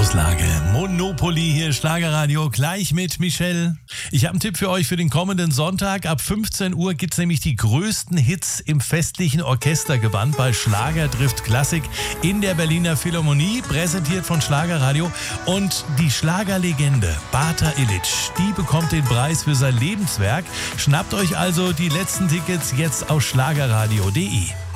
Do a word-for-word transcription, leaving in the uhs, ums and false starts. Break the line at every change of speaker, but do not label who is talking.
Tageslage. Monopoly hier, Schlagerradio, gleich mit Michelle. Ich habe einen Tipp für euch für den kommenden Sonntag. Ab fünfzehn Uhr gibt es nämlich die größten Hits im festlichen Orchestergewand bei Schlager trifft Klassik in der Berliner Philharmonie, präsentiert von Schlagerradio. Und die Schlagerlegende Bata Illich, die bekommt den Preis für sein Lebenswerk. Schnappt euch also die letzten Tickets jetzt auf schlagerradio punkt de.